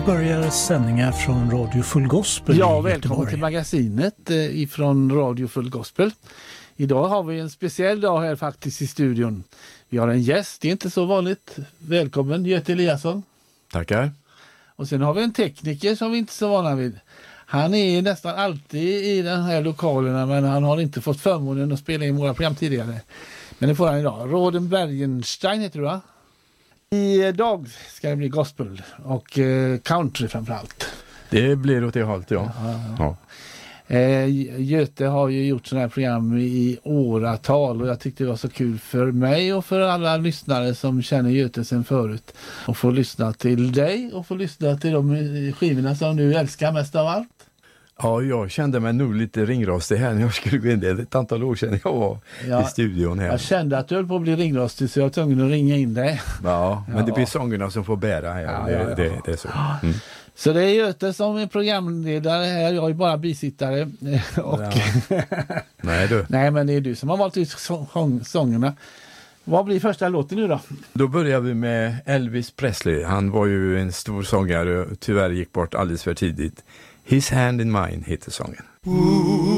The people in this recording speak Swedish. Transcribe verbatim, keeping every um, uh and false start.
börjar sändningar från Radio Full Gospel. Ja, välkommen till magasinet eh, ifrån Radio Full Gospel. Idag har vi en speciell dag här faktiskt i studion. Vi har en gäst, det är inte så vanligt. Välkommen Göte Eliasson. Tackar. Och sen har vi en tekniker som vi inte är så vana vid. Han är nästan alltid i den här lokalerna, men han har inte fått förmånen att spela in våra program tidigare. Men det får han idag. Roden Bergenstein heter du, va? Idag ska det bli gospel och eh, country framförallt. Det blir åt det hållet, ja. ja, ja. ja. Eh, Göte har ju gjort sådana här program i åratal och jag tyckte det var så kul för mig och för alla lyssnare som känner Göte sen förut. Och få lyssna till dig och få lyssna till de skivorna som du älskar mest av allt. Ja, jag kände mig nog lite ringrostig här när jag skulle gå in. Det ett antal år sedan jag var ja, i studion här. Jag kände att du höll på att bli ringrostig så jag var tvungen att ringa in dig. Ja, men ja. Det blir sångerna som får bära här. Ja, ja, ja. Det, det, det är så. Mm. Så det är Göte som är programledare här. Jag är bara bisittare. Och ja. Nej, du. Nej, men det är du som har valt ut sång- sångerna. Vad blir första låten nu då? Då börjar vi med Elvis Presley. Han var ju en stor sångare och tyvärr gick bort alldeles för tidigt. His Hand in Mine heter sången.